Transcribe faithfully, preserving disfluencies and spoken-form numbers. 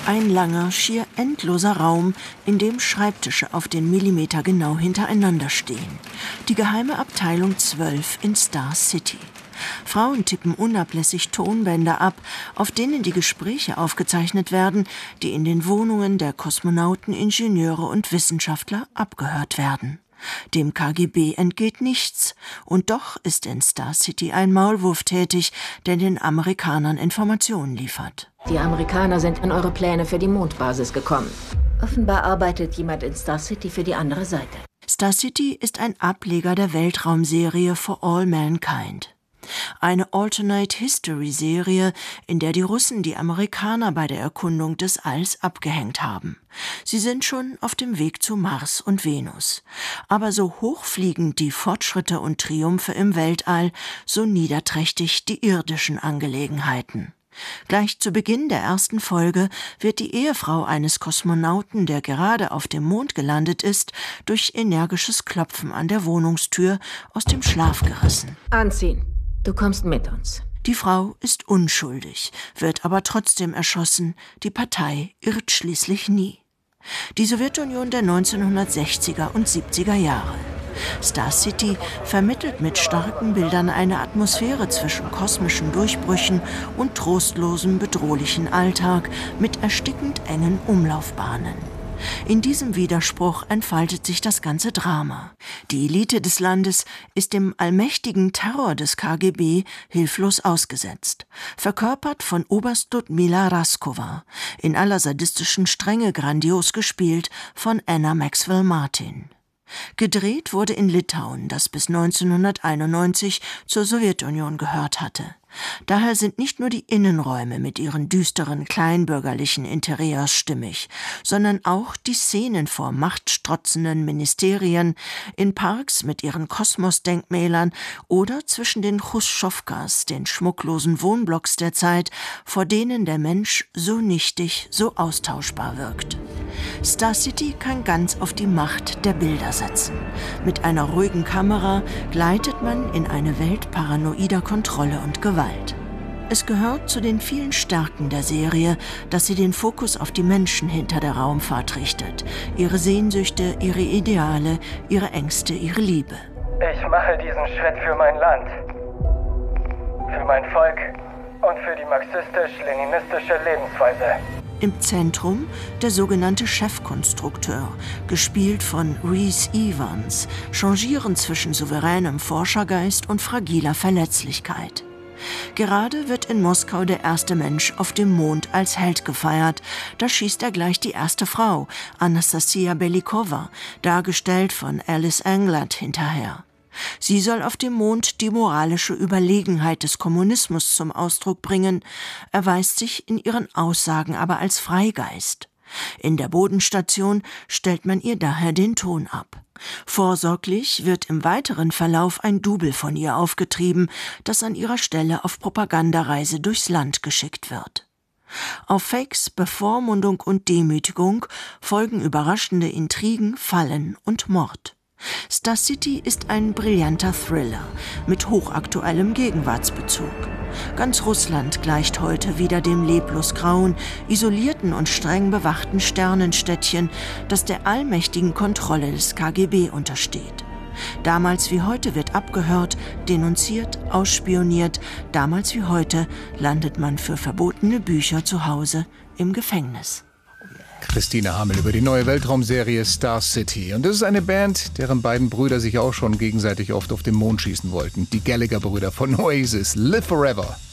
Ein langer, schier endloser Raum, in dem Schreibtische auf den Millimeter genau hintereinander stehen. Die geheime Abteilung zwölf in Star City. Frauen tippen unablässig Tonbänder ab, auf denen die Gespräche aufgezeichnet werden, die in den Wohnungen der Kosmonauten, Ingenieure und Wissenschaftler abgehört werden. Dem K G B entgeht nichts, und doch ist in Star City ein Maulwurf tätig, der den Amerikanern Informationen liefert. Die Amerikaner sind an eure Pläne für die Mondbasis gekommen. Offenbar arbeitet jemand in Star City für die andere Seite. Star City ist ein Ableger der Weltraumserie For All Mankind. Eine Alternate-History-Serie, in der die Russen die Amerikaner bei der Erkundung des Alls abgehängt haben. Sie sind schon auf dem Weg zu Mars und Venus. Aber so hochfliegend die Fortschritte und Triumphe im Weltall, so niederträchtig die irdischen Angelegenheiten. Gleich zu Beginn der ersten Folge wird die Ehefrau eines Kosmonauten, der gerade auf dem Mond gelandet ist, durch energisches Klopfen an der Wohnungstür aus dem Schlaf gerissen. Anziehen. Du kommst mit uns. Die Frau ist unschuldig, wird aber trotzdem erschossen. Die Partei irrt schließlich nie. Die Sowjetunion der neunzehnhundertsechziger und siebziger Jahre. Star City vermittelt mit starken Bildern eine Atmosphäre zwischen kosmischen Durchbrüchen und trostlosem, bedrohlichen Alltag mit erstickend engen Umlaufbahnen. In diesem Widerspruch entfaltet sich das ganze Drama. Die Elite des Landes ist dem allmächtigen Terror des K G B hilflos ausgesetzt. Verkörpert von Oberst Ludmila Raskova, in aller sadistischen Strenge grandios gespielt von Anna Maxwell Martin. Gedreht wurde in Litauen, das bis neunzehnhunderteinundneunzig zur Sowjetunion gehört hatte. Daher sind nicht nur die Innenräume mit ihren düsteren, kleinbürgerlichen Interieurs stimmig, sondern auch die Szenen vor machtstrotzenden Ministerien, in Parks mit ihren Kosmosdenkmälern oder zwischen den Chruschowkas, den schmucklosen Wohnblocks der Zeit, vor denen der Mensch so nichtig, so austauschbar wirkt. Star City kann ganz auf die Macht der Bilder setzen. Mit einer ruhigen Kamera gleitet man in eine Welt paranoider Kontrolle und Gewalt. Es gehört zu den vielen Stärken der Serie, dass sie den Fokus auf die Menschen hinter der Raumfahrt richtet. Ihre Sehnsüchte, ihre Ideale, ihre Ängste, ihre Liebe. Ich mache diesen Schritt für mein Land, für mein Volk und für die marxistisch-leninistische Lebensweise. Im Zentrum der sogenannte Chefkonstrukteur, gespielt von Rhys Ifans, changieren zwischen souveränem Forschergeist und fragiler Verletzlichkeit. Gerade wird in Moskau der erste Mensch auf dem Mond als Held gefeiert. Da schießt er gleich die erste Frau, Anastasia Belikova, dargestellt von Alice Englert, hinterher. Sie soll auf dem Mond die moralische Überlegenheit des Kommunismus zum Ausdruck bringen, erweist sich in ihren Aussagen aber als Freigeist. In der Bodenstation stellt man ihr daher den Ton ab. Vorsorglich wird im weiteren Verlauf ein Double von ihr aufgetrieben, das an ihrer Stelle auf Propagandareise durchs Land geschickt wird. Auf Fakes, Bevormundung und Demütigung folgen überraschende Intrigen, Fallen und Mord. Star City ist ein brillanter Thriller mit hochaktuellem Gegenwartsbezug. Ganz Russland gleicht heute wieder dem leblos grauen, isolierten und streng bewachten Sternenstädtchen, das der allmächtigen Kontrolle des K G B untersteht. Damals wie heute wird abgehört, denunziert, ausspioniert. Damals wie heute landet man für verbotene Bücher zu Hause im Gefängnis. Christine Hamel über die neue Weltraumserie Star City. Und das ist eine Band, deren beiden Brüder sich auch schon gegenseitig oft auf den Mond schießen wollten. Die Gallagher-Brüder von Oasis. Live Forever.